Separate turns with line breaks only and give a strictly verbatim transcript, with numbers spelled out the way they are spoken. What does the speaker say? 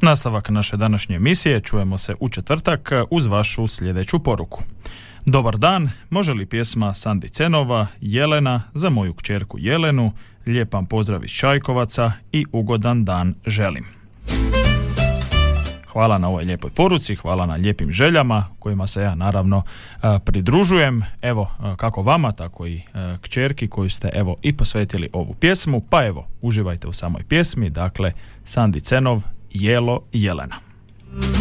Nastavak naše današnje emisije čujemo se u četvrtak uz vašu sljedeću poruku. Dobar dan, može li pjesma Sandi Cenova, Jelena, za moju kćerku Jelenu, lijepan pozdrav iz Čajkovaca i ugodan dan želim. Hvala na ovoj lijepoj poruci, hvala na lijepim željama kojima se ja naravno pridružujem. Evo, kako vama, tako i kćerki koju ste evo i posvetili ovu pjesmu. Pa evo, uživajte u samoj pjesmi, dakle Sandi Cenov, Jelo Jelena.